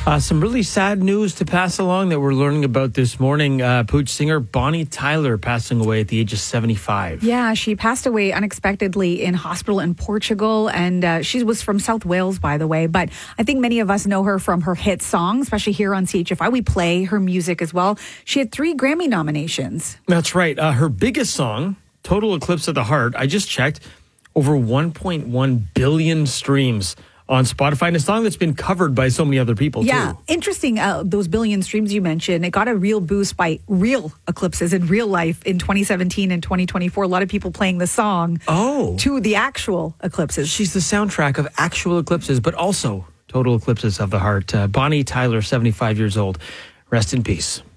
Some really sad news to pass along that we're learning about this morning. Pooch singer Bonnie Tyler passing away at the age of 75. Yeah, she passed away unexpectedly in hospital in Portugal, and she was from South Wales, by the way. But I think many of us know her from her hit songs, especially here on CHFI. We play her music as well. She had 3 Grammy nominations. That's right. Her biggest song, Total Eclipse of the Heart, I just checked, over 1.1 billion streams on Spotify, and a song that's been covered by so many other people, Yeah, too. interesting, those billion streams you mentioned. It got a real boost by real eclipses in real life in 2017 and 2024. A lot of people playing the song to the actual eclipses. She's the soundtrack of actual eclipses, but also total eclipses of the heart. Bonnie Tyler, 75 years old. Rest in peace.